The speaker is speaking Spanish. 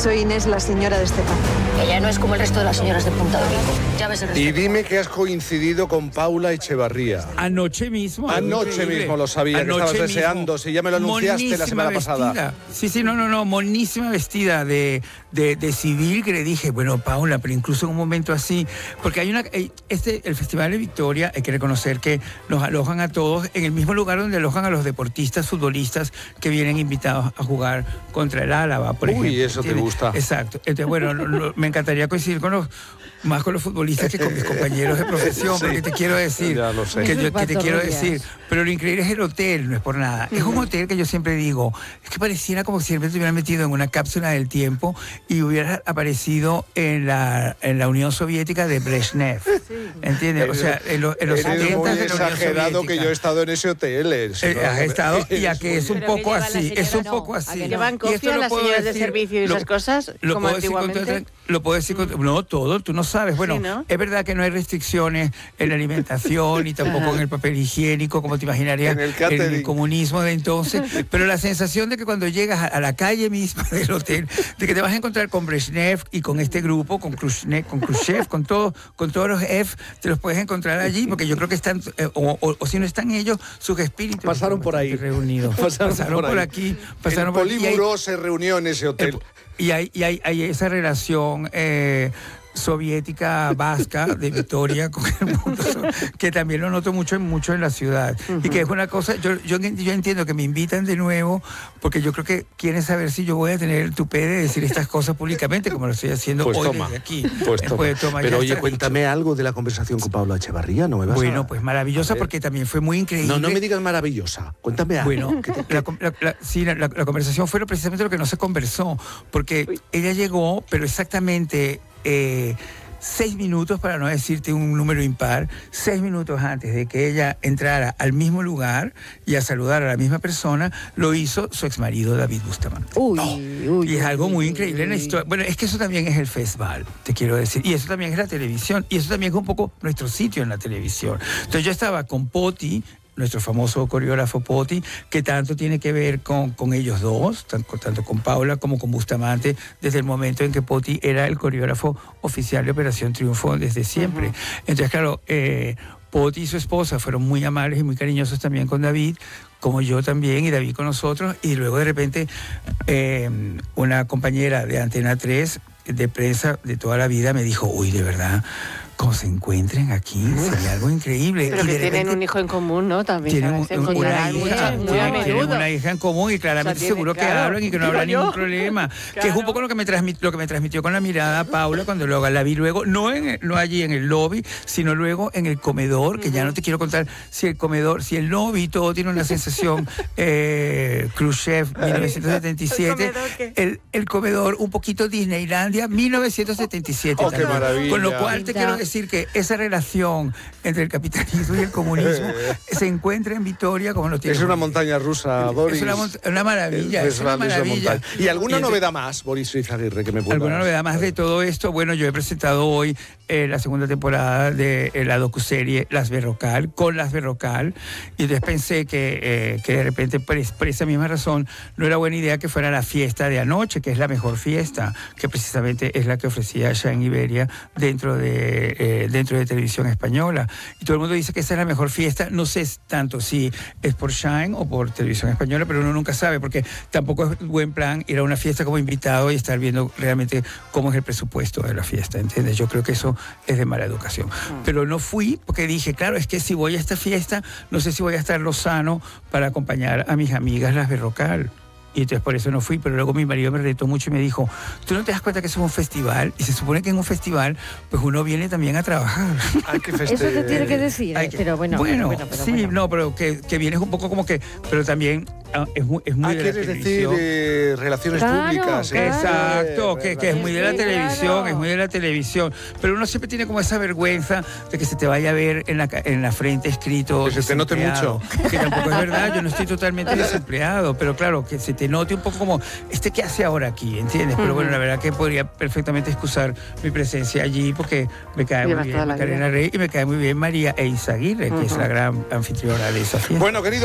Soy Inés, la señora de Estefan. Ella no es como el resto de las señoras de Punta de Vigo. Ya ves el resto. Y dime que has coincidido con Paula Echevarría. Anoche mismo. Anoche mismo lo sabía, que estabas deseando. Si ya me lo anunciaste la semana pasada. Sí, no, monísima vestida de civil, que le dije, bueno, Paula, pero incluso en un momento así, porque hay el Festival de Victoria, hay que reconocer que nos alojan a todos en el mismo lugar donde alojan a los deportistas, futbolistas que vienen invitados a jugar contra el Álava, por ejemplo. Uy, eso te gusta. Exacto. Entonces, bueno, me encantaría coincidir más con los futbolistas que con mis compañeros de profesión, porque te quiero decir, ya lo sé. que te quiero decir, pero lo increíble es el hotel, no es por nada. Es un hotel que yo siempre digo, es que pareciera como si siempre te hubieran metido en una cápsula del tiempo y hubieras aparecido en la Unión Soviética de Brezhnev. ¿Entiendes? O sea, en los 70 es muy de la Unión exagerado que yo he estado en ese hotel. Has estado, y a que es un poco así, es un poco así. ¿Que van copia las señoras de servicio y esas cosas, como antiguamente? Lo puedo decir, no todo, tú no sabes. Bueno, sí, ¿no? Es verdad que no hay restricciones en la alimentación ni tampoco en el papel higiénico, como te imaginarías en el comunismo de entonces, pero la sensación de que cuando llegas a la calle misma del hotel, de que te vas a encontrar con Brezhnev y con este grupo, con Khrushchev, con todos los F, te los puedes encontrar allí, porque yo creo que están, o si no están ellos, sus espíritus pasaron por ahí reunidos. Pasaron por aquí, pasaron por aquí. El Polímuro se reunió en ese hotel. Y hay esa relación soviética vasca de Victoria con el mundo, que también lo noto mucho en la ciudad. Y que es una cosa, yo entiendo que me invitan de nuevo, porque yo creo que quieren saber si yo voy a tener el tupé de decir estas cosas públicamente, como lo estoy haciendo hoy desde aquí. Pero oye, cuéntame algo de la conversación con Paula Echevarría, ¿no me vas Bueno, pues maravillosa, porque también fue muy increíble. No me digas maravillosa, cuéntame algo. Bueno, la conversación fue precisamente lo que no se conversó, porque ella llegó, pero exactamente 6 minutos, para no decirte un número impar, 6 minutos antes de que ella entrara al mismo lugar y a saludar a la misma persona, lo hizo su exmarido David Bustamante. Y es algo muy increíble en la historia. Bueno, es que eso también es el festival, te quiero decir, y eso también es la televisión, y eso también es un poco nuestro sitio en la televisión. Entonces yo estaba con Poti, nuestro famoso coreógrafo Poti, que tanto tiene que ver con ellos dos, tanto con Paula como con Bustamante, desde el momento en que Poti era el coreógrafo oficial de Operación Triunfo desde siempre. Entonces, claro, Poti y su esposa fueron muy amables y muy cariñosos también con David, como yo también, y David con nosotros, y luego de repente una compañera de Antena 3, de prensa de toda la vida, me dijo, uy, de verdad, como se encuentren aquí, sería algo increíble. Pero que tienen un hijo en común, ¿no? También tienen una hija en común y claramente seguro que hablan y que no habrá ningún problema. Que es un poco lo que me transmitió con la mirada Paula cuando la vi luego, no allí en el lobby, sino luego en el comedor, que ya no te quiero contar si el lobby todo tiene una sensación Khrushchev 1977, el comedor un poquito Disneylandia 1977. ¡Oh, qué maravilla! Con lo cual te quiero decir que esa relación entre el capitalismo y el comunismo se encuentra en Victoria como no tiene. Es una montaña rusa, Boris. Es una maravilla. Es una maravilla. ¿Y alguna novedad más, Boris Izaguirre, que me puedas? ¿Alguna novedad más de todo esto? Bueno, yo he presentado hoy la segunda temporada de la docuserie Las Berrocal, con Las Berrocal, y entonces pensé que de repente, por esa misma razón, no era buena idea que fuera la fiesta de anoche, que es la mejor fiesta, que precisamente es la que ofrecía Shine Iberia dentro de Televisión Española. Y todo el mundo dice que esa es la mejor fiesta. No sé tanto si es por Shine o por Televisión Española, pero uno nunca sabe, porque tampoco es buen plan ir a una fiesta como invitado y estar viendo realmente cómo es el presupuesto de la fiesta, ¿entiendes? Yo creo que eso es de mala educación. Pero no fui porque dije, claro, es que si voy a esta fiesta, no sé si voy a estar sano para acompañar a mis amigas Las Berrocal. Y entonces por eso no fui, pero luego mi marido me retó mucho y me dijo, ¿tú no te das cuenta que eso es un festival? Y se supone que en un festival, pues uno viene también a trabajar. Hay que eso te tiene que decir, pero bueno. Pero que vienes un poco como que, pero también es muy de la quieres televisión. decir relaciones públicas. Exacto, que es muy de la televisión, es muy de la televisión. Pero uno siempre tiene como esa vergüenza de que se te vaya a ver en la frente escrito. Que se te note mucho. Que tampoco es verdad, yo no estoy totalmente desempleado, pero claro, que se te note un poco como, ¿qué hace ahora aquí? ¿Entiendes? Pero bueno, la verdad que podría perfectamente excusar mi presencia allí, porque me cae muy bien Macarena Rey y me cae muy bien María Eizaguirre, que es la gran anfitriona de esa fiesta. Bueno, querido.